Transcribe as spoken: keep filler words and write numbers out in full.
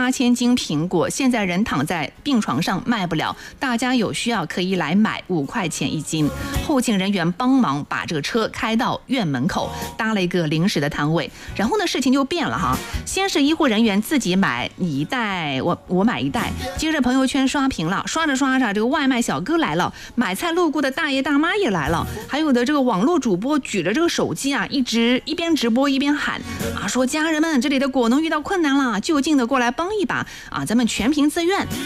八千斤苹果，现在人躺在病床上卖不了，大家有需要可以来买，五块钱一斤。后勤人员帮忙把这个车开到院门口，搭了一个临时的摊位。然后呢，事情就变了哈，先是医护人员自己买你一袋，我我买一袋，接着朋友圈刷屏了，刷着刷着，这个外卖小哥来了，买菜路过的大爷大妈也来了，还有的这个网络主播举着这个手机啊，一直一边直播一边喊啊，说家人们，这里的果农遇到困难了，就近的过来帮一把啊，咱们全凭自愿。